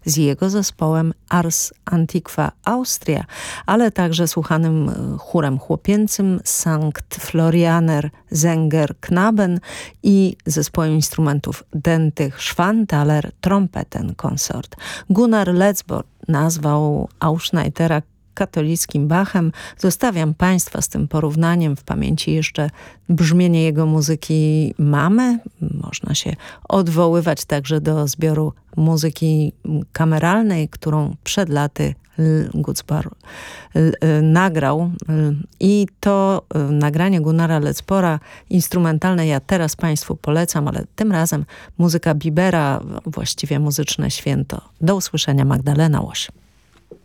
z jego zespołem Ars Antiqua Austria, ale także słuchanym chórem chłopięcym Sankt Florianer Sänger Knaben i zespołem instrumentów dętych Schwanthaler Trompeten Consort. Gunnar Letzborg nazwał Auschneitera katolickim Bachem. Zostawiam Państwa z tym porównaniem. W pamięci jeszcze brzmienie jego muzyki mamy. Można się odwoływać także do zbioru muzyki kameralnej, którą przed laty Gutzbach nagrał. I to nagranie Gunnara Letzbora instrumentalne ja teraz Państwu polecam, ale tym razem muzyka Bibera, właściwie muzyczne święto. Do usłyszenia, Magdalena Łoś.